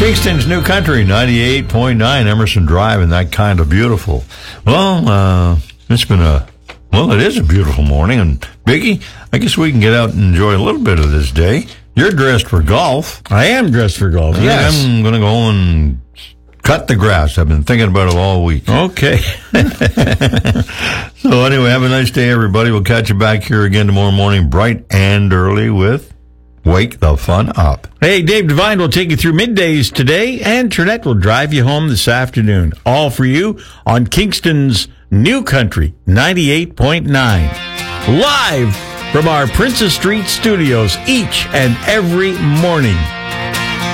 Kingston's New Country, 98.9 Emerson Drive, and that kind of beautiful. Well, it is a beautiful morning, and Biggie, I guess we can get out and enjoy a little bit of this day. You're dressed for golf. I am dressed for golf, yes. I'm going to go home and cut the grass. I've been thinking about it all week. Okay. So anyway, have a nice day, everybody. We'll catch you back here again tomorrow morning, bright and early with Wake the Fun Up. Hey, Dave Devine will take you through middays today, and Trinette will drive you home this afternoon. All for you on Kingston's New Country 98.9. Live from our Princess Street studios each and every morning.